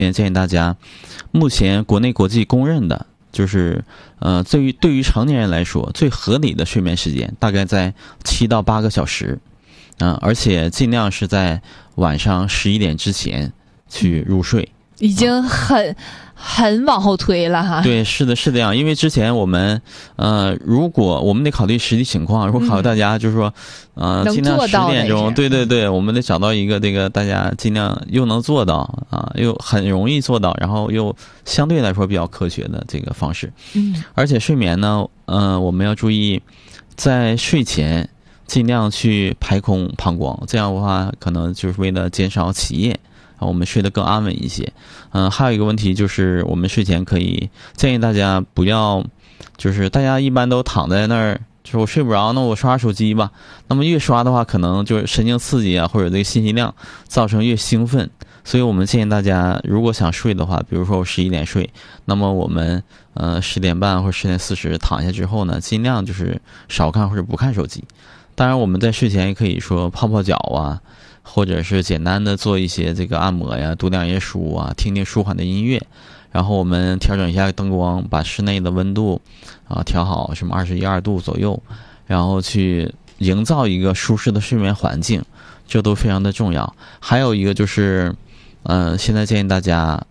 也建议大家，目前国内国际公认的就是对于成年人来说，最合理的睡眠时间大概在7到8个小时，而且尽量是在晚上11点之前去入睡。 已经很往后推了哈。 对，是的，是这样。因为之前我们如果我们得考虑实际情况，如果考虑大家就是说尽量10点钟，对，我们得找到一个这个大家尽量又能做到又很容易做到，然后又相对来说比较科学的这个方式。而且睡眠呢，我们要注意在睡前尽量去排空膀胱，这样的话可能就是为了减少起夜，我们睡得更安稳一些。还有一个问题就是我们睡前可以建议大家不要，就是大家一般都躺在那儿，就是我睡不着，那我刷手机吧。那么越刷的话，可能就是神经刺激或者这个信息量造成越兴奋。所以我们建议大家，如果想睡的话，比如说我11点睡，那么我们10点半或者10点40躺下之后呢，尽量就是少看或者不看手机。当然我们在睡前也可以说泡泡脚或者是简单的做一些这个按摩呀，读两页书听听舒缓的音乐，然后我们调整一下灯光，把室内的温度调好，什么21、22度左右，然后去营造一个舒适的睡眠环境，这都非常的重要。还有一个就是现在建议大家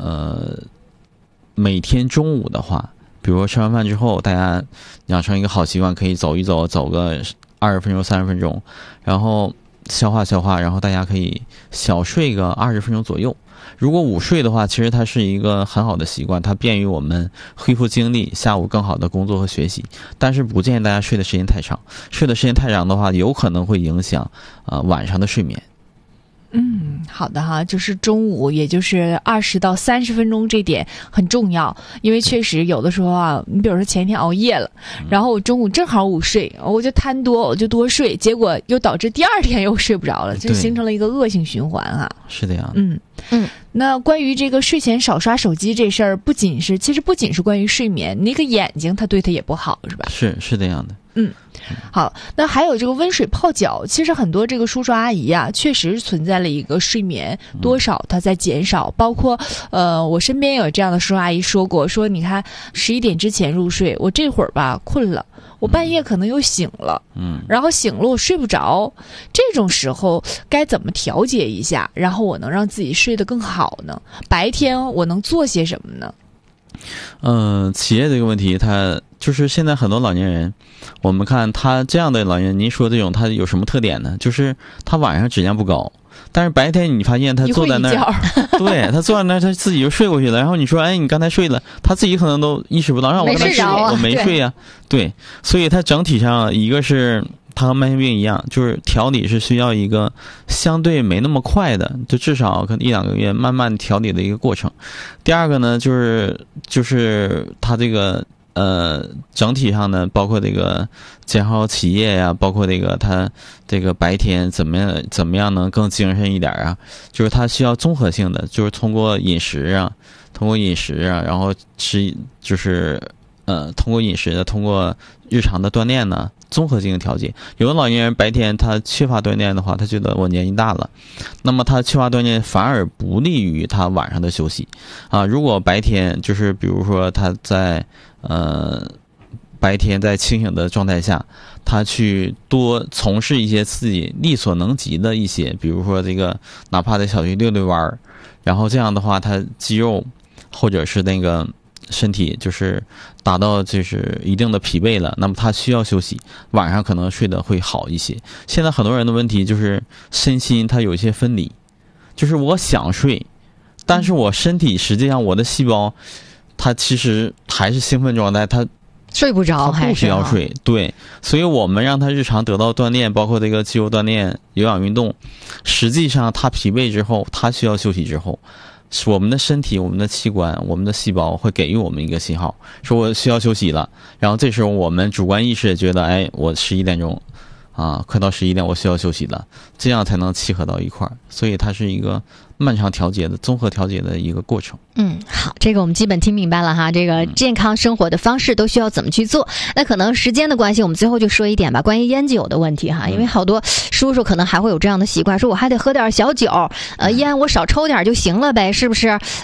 每天中午的话，比如说吃完饭之后，大家养成一个好习惯，可以走一走，走个20分钟、30分钟，然后消化，然后大家可以小睡个20分钟左右。如果午睡的话，其实它是一个很好的习惯，它便于我们恢复精力，下午更好的工作和学习。但是不建议大家睡的时间太长，睡的时间太长的话，有可能会影响晚上的睡眠。 好的哈，就是中午，也就是20到30分钟，这点很重要。因为确实有的时候你比如说前一天熬夜了，然后我中午正好午睡，我就贪多，我就多睡，结果又导致第二天又睡不着了，就形成了一个恶性循环是这样。 那关于这个睡前少刷手机这事儿，其实不仅是关于睡眠，那个眼睛它对它也不好，是吧？ 是这样的。 好，那还有这个温水泡脚，其实很多这个叔叔阿姨确实存在了一个睡眠多少它在减少，包括我身边有这样的叔叔阿姨说过，说你看11点之前入睡，我这会儿困了，我半夜可能又醒了，然后醒了我睡不着，这种时候该怎么调节一下，然后我能让自己睡得更好呢？白天我能做些什么呢？ 企业这个问题，它就是现在很多老年人，我们看他这样的老年人，您说这种他有什么特点呢？就是他晚上质量不高，但是白天你发现他坐在那儿，对，他坐在那儿，他自己就睡过去了。然后你说，你刚才睡了，他自己可能都意识不到，让我跟他睡，我没睡呀。对，所以他整体上一个是他和慢性病一样，就是调理是需要一个相对没那么快的，就至少可能1-2个月慢慢调理的一个过程。第二个呢，就是他这个整体上呢，包括这个减少起夜呀，包括这个他这个白天怎么样能更精神一点就是他需要综合性的，就是通过饮食然后就是通过饮食通过日常的锻炼呢，综合性的调节。有的老年人白天他缺乏锻炼的话，他觉得我年纪大了，那么他缺乏锻炼反而不利于他晚上的休息如果白天就是比如说他在白天在清醒的状态下，他去多从事一些自己力所能及的一些，比如说这个哪怕在小区溜溜弯，然后这样的话他肌肉或者是那个身体就是达到就是一定的疲惫了，那么他需要休息，晚上可能睡得会好一些。现在很多人的问题就是身心他有一些分离，就是我想睡，但是我身体实际上我的细胞它其实还是兴奋状态，它睡不着， 不需要睡。对，所以我们让他日常得到锻炼，包括这个肌肉锻炼、有氧运动，实际上他疲惫之后，他需要休息之后，是我们的身体、我们的器官、我们的细胞会给予我们一个信号，说我需要休息了。然后这时候我们主观意识也觉得，我11点钟快到11点，我需要休息了，这样才能契合到一块儿。所以它是一个漫长调节的、综合调节的一个过程。 好，这个我们基本听明白了哈。这个健康生活的方式都需要怎么去做？那可能时间的关系，我们最后就说一点吧，关于烟酒的问题哈。因为好多叔叔可能还会有这样的习惯，说我还得喝点小酒，烟我少抽点就行了呗，是不是？